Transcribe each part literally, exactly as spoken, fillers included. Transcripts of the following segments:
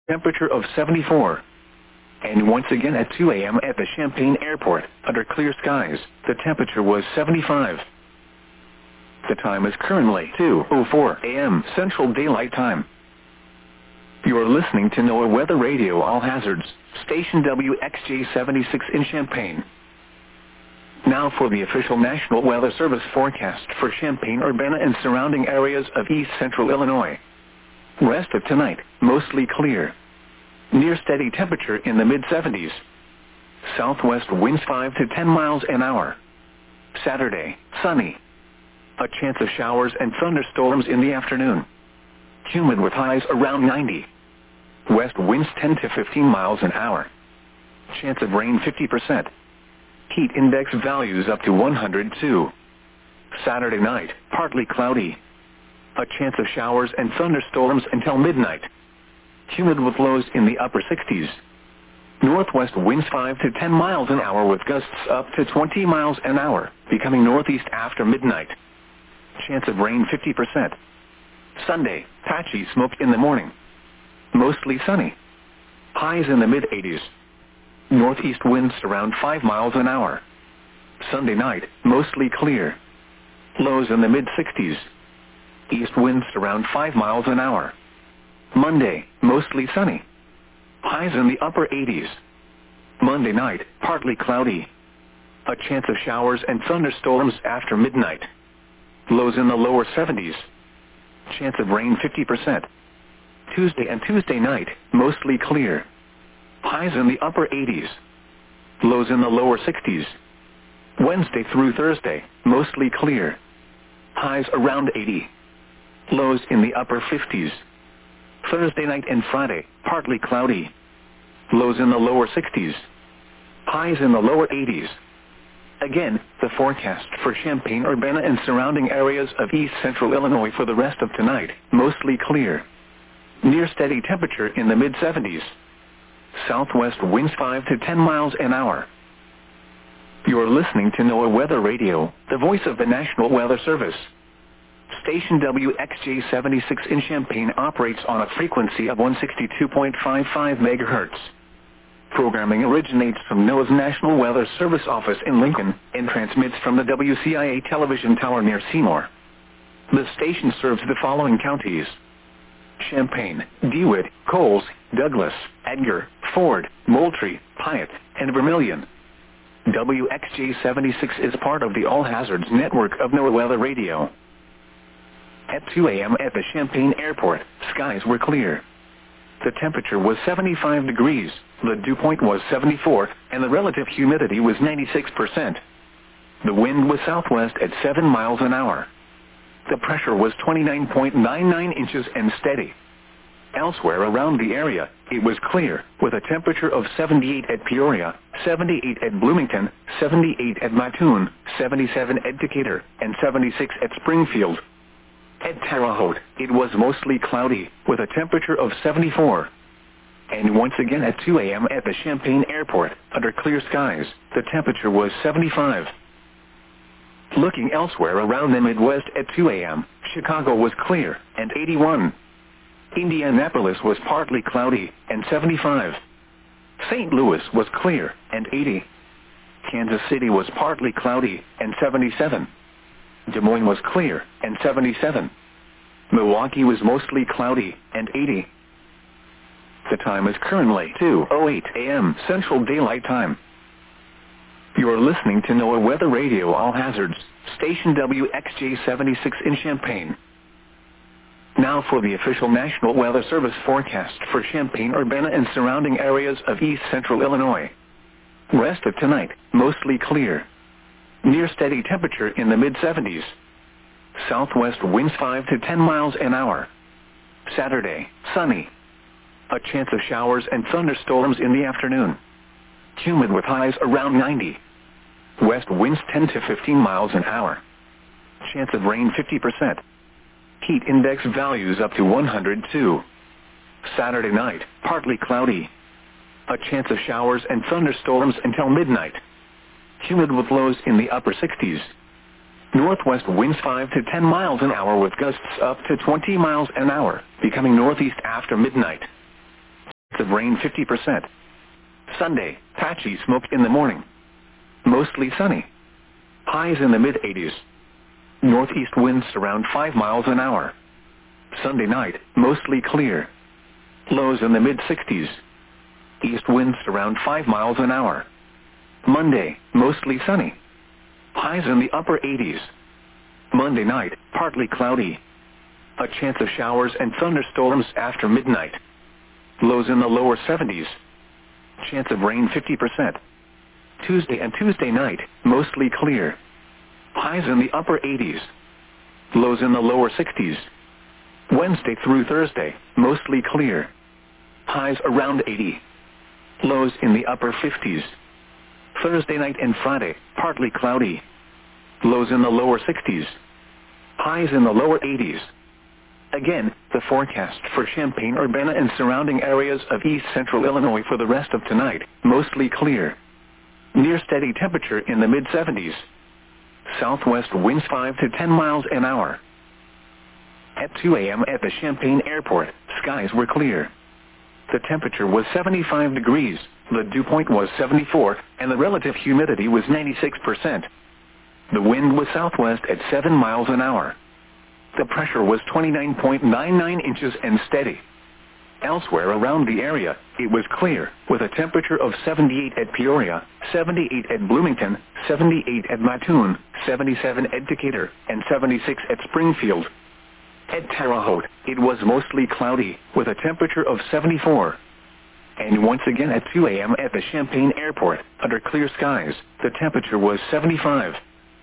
temperature of seventy-four. And once again at two a m at the Champaign Airport, under clear skies, the temperature was seventy-five. The time is currently two oh four a m Central Daylight Time. You're listening to NOAA Weather Radio All Hazards, station W X J seventy-six in Champaign. Now for the official National Weather Service forecast for Champaign-Urbana and surrounding areas of east central Illinois. Rest of tonight, mostly clear. Near steady temperature in the mid seventies. Southwest winds five to ten miles an hour. Saturday, sunny. A chance of showers and thunderstorms in the afternoon. Humid with highs around ninety. West winds ten to fifteen miles an hour. Chance of rain fifty percent. Heat index values up to one hundred two. Saturday night, partly cloudy. A chance of showers and thunderstorms until midnight. Humid with lows in the upper sixties. Northwest winds five to ten miles an hour with gusts up to twenty miles an hour, becoming northeast after midnight. Chance of rain fifty percent. Sunday, patchy smoke in the morning. Mostly sunny. Highs in the mid eighties. Northeast winds around five miles an hour. Sunday night, mostly clear. Lows in the mid sixties. East winds around five miles an hour. Monday, mostly sunny. Highs in the upper eighties. Monday night, partly cloudy. A chance of showers and thunderstorms after midnight. Lows in the lower seventies. Chance of rain fifty percent. Tuesday and Tuesday night, mostly clear. Highs in the upper eighties. Lows in the lower sixties. Wednesday through Thursday, mostly clear. Highs around eighty. Lows in the upper fifties. Thursday night and Friday, partly cloudy. Lows in the lower sixties. Highs in the lower eighties. Again, the forecast for Champaign-Urbana and surrounding areas of east central Illinois for the rest of tonight, mostly clear. Near steady temperature in the mid seventies. Southwest winds five to ten miles an hour. You're listening to NOAA Weather Radio, the voice of the National Weather Service. Station W X J seventy-six in Champaign operates on a frequency of one sixty-two point five five megahertz. Programming originates from NOAA's National Weather Service office in Lincoln and transmits from the W C I A television tower near Seymour. The station serves the following counties: Champaign, DeWitt, Coles, Douglas, Edgar, Ford, Moultrie, Piatt, and Vermilion. W X J seventy-six is part of the All Hazards network of NOAA Weather Radio. At two a m at the Champaign Airport, skies were clear. The temperature was seventy-five degrees, the dew point was seventy-four, and the relative humidity was ninety-six percent. The wind was southwest at seven miles an hour. The pressure was twenty-nine point nine nine inches and steady. Elsewhere around the area, it was clear, with a temperature of seventy-eight at Peoria, seventy-eight at Bloomington, seventy-eight at Mattoon, seventy-seven at Decatur, and seventy-six at Springfield. At Terre Haute, it was mostly cloudy, with a temperature of seventy-four. And once again at two a m at the Champaign Airport, under clear skies, the temperature was seventy-five. Looking elsewhere around the Midwest at two a m, Chicago was clear, and eighty-one. Indianapolis was partly cloudy, and seventy-five. Saint Louis was clear, and eighty. Kansas City was partly cloudy, and seventy-seven. Des Moines was clear, and seventy-seven. Milwaukee was mostly cloudy, and eighty. The time is currently two oh eight a m Central Daylight Time. You're listening to NOAA Weather Radio All Hazards, station W X J seventy-six in Champaign. Now for the official National Weather Service forecast for Champaign-Urbana and surrounding areas of east central Illinois. Rest of tonight, mostly clear. Near steady temperature in the mid seventies. Southwest winds five to ten miles an hour. Saturday, sunny. A chance of showers and thunderstorms in the afternoon. Humid with highs around ninety. West winds ten to fifteen miles an hour. Chance of rain fifty percent. Heat index values up to one hundred two. Saturday night, partly cloudy. A chance of showers and thunderstorms until midnight. Humid with lows in the upper sixties. Northwest winds five to ten miles an hour with gusts up to twenty miles an hour, becoming northeast after midnight. of rain fifty percent. Sunday, patchy smoke in the morning. Mostly sunny. Highs in the mid eighties. Northeast winds around five miles an hour. Sunday night, mostly clear. Lows in the mid sixties. East winds around five miles an hour. Monday, mostly sunny. Highs in the upper eighties. Monday night, partly cloudy. A chance of showers and thunderstorms after midnight. Lows in the lower seventies. Chance of rain fifty percent. Tuesday and Tuesday night, mostly clear. Highs in the upper eighties. Lows in the lower sixties. Wednesday through Thursday, mostly clear. Highs around eighty. Lows in the upper fifties. Thursday night and Friday, partly cloudy. Lows in the lower sixties. Highs in the lower eighties. Again, the forecast for Champaign-Urbana and surrounding areas of east central Illinois for the rest of tonight, mostly clear. Near steady temperature in the mid seventies. Southwest winds five to ten miles an hour. At two a m at the Champaign Airport, skies were clear. The temperature was seventy-five degrees, the dew point was seventy-four, and the relative humidity was ninety-six percent. The wind was southwest at seven miles an hour. The pressure was twenty-nine point nine nine inches and steady. Elsewhere around the area, it was clear, with a temperature of seventy-eight at Peoria, seventy-eight at Bloomington, seventy-eight at Mattoon, seventy-seven at Decatur, and seventy-six at Springfield. At Terre Haute, it was mostly cloudy, with a temperature of seventy-four. And once again at two a m at the Champaign Airport, under clear skies, the temperature was seventy-five.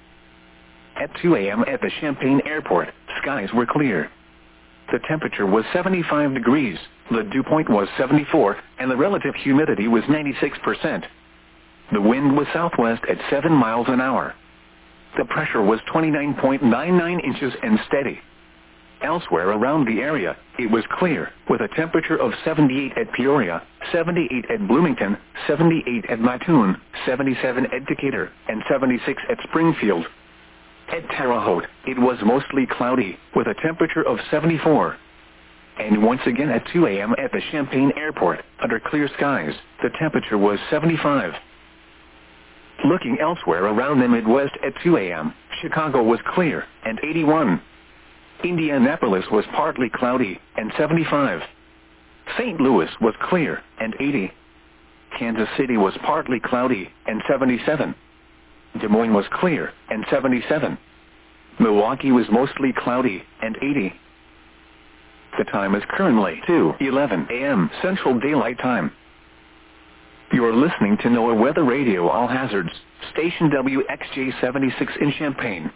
At two a m at the Champaign Airport, skies were clear. The temperature was seventy-five degrees, the dew point was seventy-four, and the relative humidity was ninety-six percent. The wind was southwest at seven miles an hour. The pressure was twenty-nine point nine nine inches and steady. Elsewhere around the area, it was clear, with a temperature of seventy-eight at Peoria, seventy-eight at Bloomington, seventy-eight at Mattoon, seventy-seven at Decatur, and seventy-six at Springfield. At Terre Haute, it was mostly cloudy, with a temperature of seventy-four. And once again at two a m at the Champaign Airport, under clear skies, the temperature was seventy-five. Looking elsewhere around the Midwest at two a m, Chicago was clear, and eighty-one. Indianapolis was partly cloudy, and seventy-five. Saint Louis was clear, and eighty. Kansas City was partly cloudy, and seventy-seven. Des Moines was clear, and seventy-seven. Milwaukee was mostly cloudy, and eighty. The time is currently two eleven a m Central Daylight Time. You're listening to NOAA Weather Radio All Hazards, station W X J seventy-six in Champaign.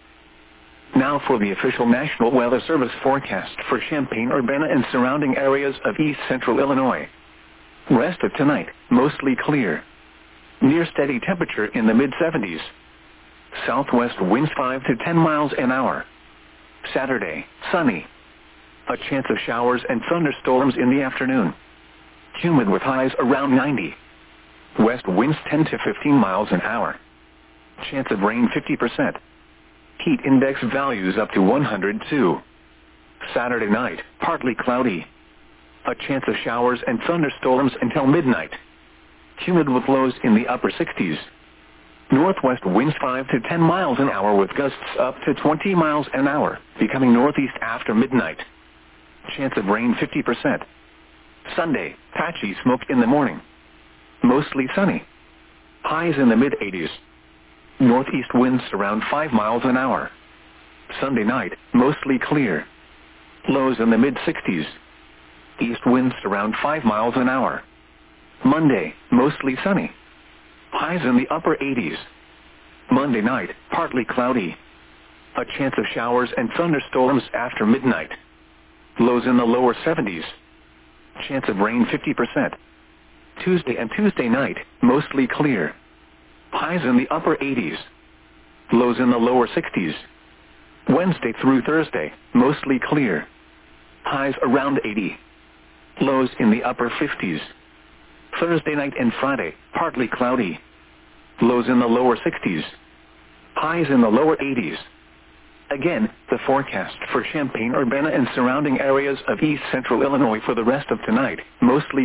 Now for the official National Weather Service forecast for Champaign-Urbana and surrounding areas of east central Illinois. Rest of tonight, mostly clear. Near steady temperature in the mid seventies. Southwest winds five to ten miles an hour. Saturday, sunny. A chance of showers and thunderstorms in the afternoon. Humid with highs around ninety. West winds ten to fifteen miles an hour. Chance of rain fifty percent. Heat index values up to one hundred two. Saturday night, partly cloudy. A chance of showers and thunderstorms until midnight. Humid with lows in the upper sixties. Northwest winds five to ten miles an hour with gusts up to twenty miles an hour, becoming northeast after midnight. Chance of rain fifty percent. Sunday, patchy smoke in the morning. Mostly sunny. Highs in the mid eighties. Northeast winds around five miles an hour. Sunday night, mostly clear. Lows in the mid sixties. East winds around five miles an hour. Monday, mostly sunny. Highs in the upper eighties. Monday night, partly cloudy. A chance of showers and thunderstorms after midnight. Lows in the lower seventies. Chance of rain fifty percent. Tuesday and Tuesday night, mostly clear. Highs in the upper eighties. Lows in the lower sixties. Wednesday through Thursday, mostly clear. Highs around eighty. Lows in the upper fifties. Thursday night and Friday, partly cloudy. Lows in the lower sixties. Highs in the lower eighties. Again, the forecast for Champaign-Urbana and surrounding areas of east central Illinois for the rest of tonight, mostly